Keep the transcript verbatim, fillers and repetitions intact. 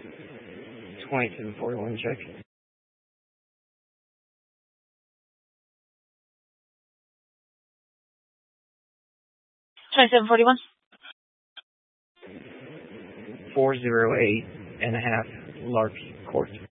twenty-seven forty-one, check. twenty-seven forty-one. four oh eight and a half Lark Court.